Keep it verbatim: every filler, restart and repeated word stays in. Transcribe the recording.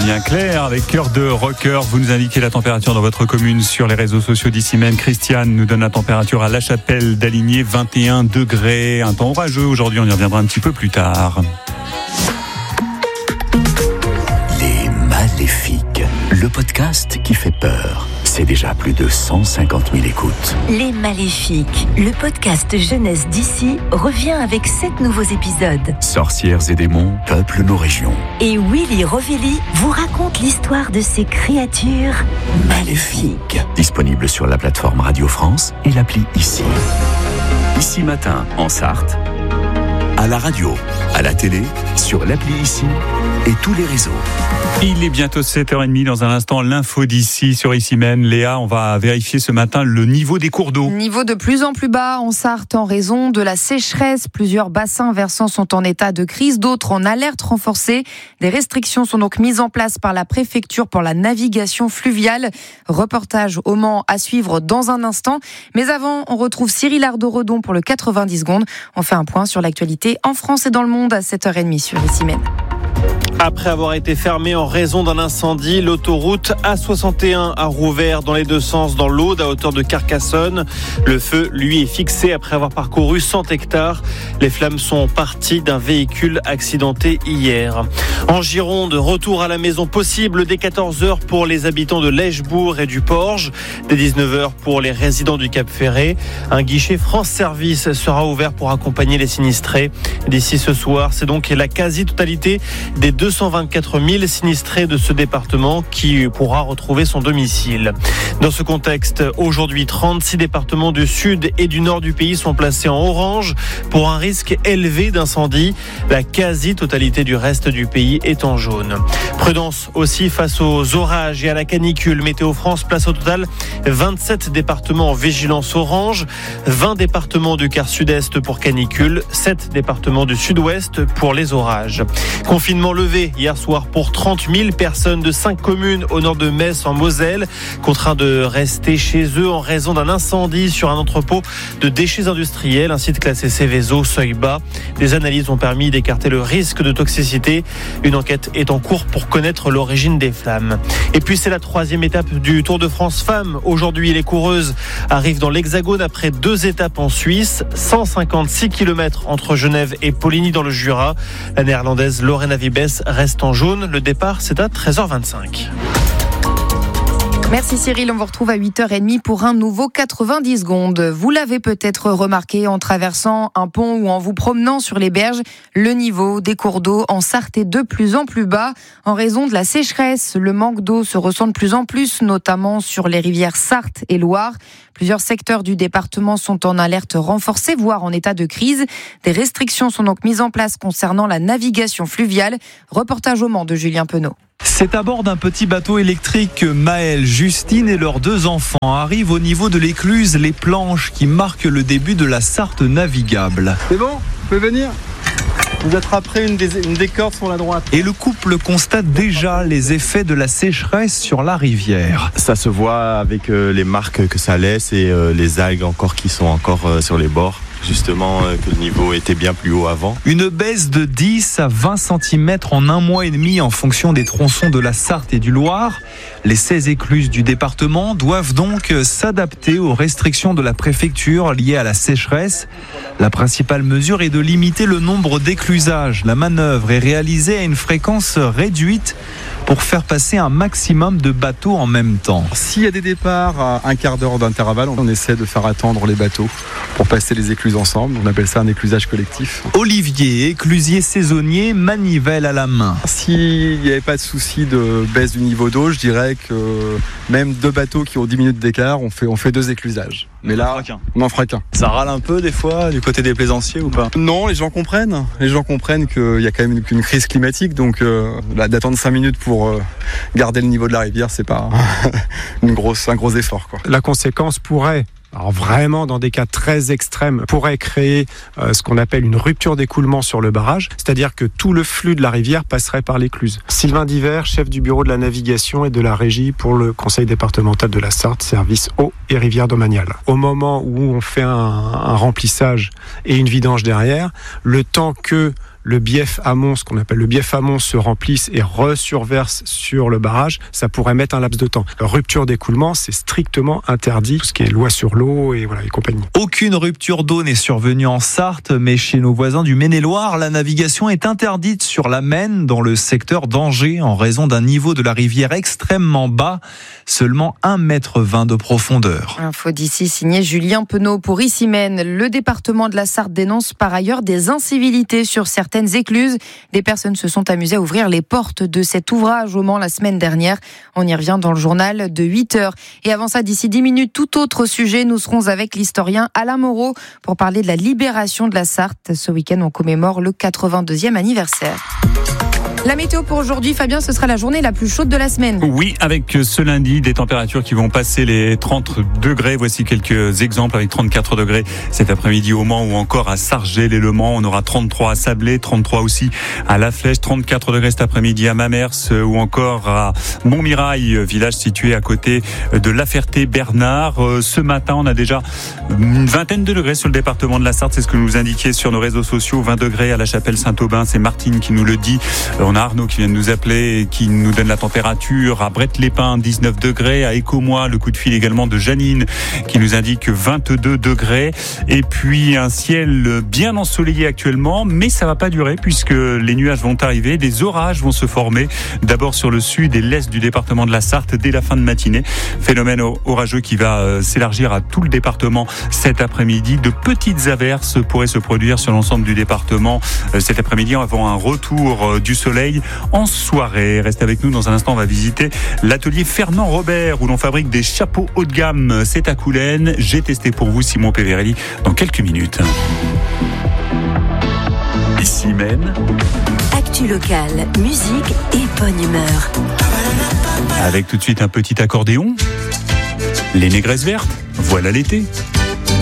bien clair avec cœur de rocker. Vous nous indiquez la température dans votre commune sur les réseaux sociaux d'ici même. Christiane nous donne la température à La Chapelle d'Aligné, vingt et un degrés. Un temps orageux aujourd'hui, on y reviendra un petit peu plus tard. Les Maléfiques, le podcast qui fait peur. C'est déjà plus de cent cinquante mille écoutes. Les Maléfiques, le podcast jeunesse d'ici, revient avec sept nouveaux épisodes. Sorcières et démons peuplent nos régions. Et Willy Rovelli vous raconte l'histoire de ces créatures maléfiques. Disponible sur la plateforme Radio France et l'appli Ici. Ici Matin, en Sarthe, à la radio, à la télé, sur l'appli Ici et tous les réseaux. Il est bientôt sept heures trente dans un instant, l'info d'ici sur Ici même. Léa, on va vérifier ce matin le niveau des cours d'eau. Niveau de plus en plus bas en Sarthe en raison de la sécheresse. Plusieurs bassins versants sont en état de crise, d'autres en alerte renforcée. Des restrictions sont donc mises en place par la préfecture pour la navigation fluviale. Reportage au Mans à suivre dans un instant. Mais avant, on retrouve Cyril Ardo-Redon pour le quatre-vingt-dix secondes. On fait un point sur l'actualité en France et dans le monde à sept heures trente sur Ici même. Après avoir été fermée en raison d'un incendie, l'autoroute A soixante et un a rouvert dans les deux sens dans l'Aude à hauteur de Carcassonne. Le feu, lui, est fixé après avoir parcouru cent hectares. Les flammes sont parties d'un véhicule accidenté hier. En Gironde, retour à la maison possible dès quatorze heures pour les habitants de Lèchebourg et du Porge, dès dix-neuf heures pour les résidents du Cap-Ferré. Un guichet France Service sera ouvert pour accompagner les sinistrés. D'ici ce soir, c'est donc la quasi-totalité des deux cent vingt-quatre mille sinistrés de ce département qui pourra retrouver son domicile. Dans ce contexte, aujourd'hui, trente-six départements du sud et du nord du pays sont placés en orange pour un risque élevé d'incendie. La quasi-totalité du reste du pays est en jaune. Prudence aussi face aux orages et à la canicule. Météo France place au total vingt-sept départements en vigilance orange, vingt départements du quart sud-est pour canicule, sept départements du sud-ouest pour les orages. Confinement levé hier soir pour trente mille personnes de cinq communes au nord de Metz en Moselle, contraints de rester chez eux en raison d'un incendie sur un entrepôt de déchets industriels, un site classé Céveso, seuil bas. Des analyses ont permis d'écarter le risque de toxicité. Une enquête est en cours pour connaître l'origine des flammes. Et puis c'est la troisième étape du Tour de France Femmes. Aujourd'hui, les coureuses arrivent dans l'Hexagone après deux étapes en Suisse, cent cinquante-six kilomètres entre Genève et Poligny dans le Jura. La néerlandaise Lorena Wiebes reste en jaune. Le départ, c'est à treize heures vingt-cinq. Merci Cyril, on vous retrouve à huit heures trente pour un nouveau quatre-vingt-dix secondes. Vous l'avez peut-être remarqué en traversant un pont ou en vous promenant sur les berges, le niveau des cours d'eau en Sarthe est de plus en plus bas en raison de la sécheresse. Le manque d'eau se ressent de plus en plus, notamment sur les rivières Sarthe et Loire. Plusieurs secteurs du département sont en alerte renforcée, voire en état de crise. Des restrictions sont donc mises en place concernant la navigation fluviale. Reportage au Mans de Julien Penaud. C'est à bord d'un petit bateau électrique que Maëlle, Justine et leurs deux enfants arrivent au niveau de l'écluse Les Planches qui marque le début de la Sarthe navigable. C'est bon, vous pouvez venir. Vous attraperez une des, une des cordes sur la droite. Et le couple constate déjà les effets de la sécheresse sur la rivière. Ça se voit avec euh, les marques que ça laisse et euh, les algues encore qui sont encore euh, sur les bords. Justement, euh, que le niveau était bien plus haut avant. Une baisse de dix à vingt centimètres en un mois et demi en fonction des tronçons de la Sarthe et du Loir. Les seize écluses du département doivent donc s'adapter aux restrictions de la préfecture liées à la sécheresse. La principale mesure est de limiter le nombre d'éclusages. La manœuvre est réalisée à une fréquence réduite pour faire passer un maximum de bateaux en même temps. S'il y a des départs à un quart d'heure d'intervalle, on essaie de faire attendre les bateaux pour passer les écluses ensemble. On appelle ça un éclusage collectif. Olivier, éclusier saisonnier, manivelle à la main. S'il n'y avait pas de souci de baisse du niveau d'eau, je dirais que même deux bateaux qui ont dix minutes d'écart, on fait, on fait deux éclusages. Mais là, on n'en fera qu'un. Ça râle un peu des fois du côté des plaisanciers ou pas ? Non, les gens comprennent. Les gens comprennent qu'il y a quand même une, une crise climatique, donc euh, là, d'attendre cinq minutes pour euh, garder le niveau de la rivière, c'est pas une grosse, un gros effort, quoi. La conséquence pourrait, alors vraiment dans des cas très extrêmes, pourrait créer euh, ce qu'on appelle une rupture d'écoulement sur le barrage, c'est-à-dire que tout le flux de la rivière passerait par l'écluse. Sylvain Diver, chef du bureau de la navigation et de la régie pour le conseil départemental de la Sarthe, service eau et rivière domaniale. Au moment où on fait un, un remplissage et une vidange derrière, le temps que le bief amont, ce qu'on appelle le bief amont, se remplisse et resurverse sur le barrage, ça pourrait mettre un laps de temps. Rupture d'écoulement, c'est strictement interdit, tout ce qui est loi sur l'eau et voilà et compagnie. Aucune rupture d'eau n'est survenue en Sarthe, mais chez nos voisins du Maine-et-Loire, la navigation est interdite sur la Maine dans le secteur d'Angers en raison d'un niveau de la rivière extrêmement bas, seulement un mètre vingt de profondeur. Info d'ici signé Julien Penaud pour Ici Maine. Le département de la Sarthe dénonce par ailleurs des incivilités sur certaines écluses. Des personnes se sont amusées à ouvrir les portes de cet ouvrage au Mans la semaine dernière. On y revient dans le journal de huit heures. Et avant ça, d'ici dix minutes, tout autre sujet, nous serons avec l'historien Alain Moreau pour parler de la libération de la Sarthe. Ce week-end, on commémore le quatre-vingt-deuxième anniversaire. La météo pour aujourd'hui, Fabien, ce sera la journée la plus chaude de la semaine. Oui, avec ce lundi, des températures qui vont passer les trente degrés. Voici quelques exemples avec trente-quatre degrés cet après-midi au Mans ou encore à Sargé-lès-le-Mans. On aura trente-trois à Sablé, trente-trois aussi à La Flèche, trente-quatre degrés cet après-midi à Mamers ou encore à Montmirail, village situé à côté de La Ferté-Bernard. Ce matin, on a déjà une vingtaine de degrés sur le département de la Sarthe. C'est ce que nous indiquait sur nos réseaux sociaux. vingt degrés à La Chapelle-Saint-Aubin. C'est Martine qui nous le dit. On a Arnaud qui vient de nous appeler et qui nous donne la température. À Brette-les-Pins, dix-neuf degrés. À Écomois, le coup de fil également de Janine qui nous indique vingt-deux degrés. Et puis un ciel bien ensoleillé actuellement, mais ça va pas durer puisque les nuages vont arriver. Des orages vont se former. D'abord sur le sud et l'est du département de la Sarthe dès la fin de matinée. Phénomène orageux qui va s'élargir à tout le département cet après-midi. De petites averses pourraient se produire sur l'ensemble du département cet après-midi avant un retour du soleil en soirée. Restez avec nous, dans un instant on va visiter l'atelier Fernand Robert où l'on fabrique des chapeaux haut de gamme. C'est à Coulennes. J'ai testé pour vous Simon Peverelli dans quelques minutes. Ici Maine. Actu locale, musique et bonne humeur. Avec tout de suite un petit accordéon. Les négresses vertes, voilà l'été.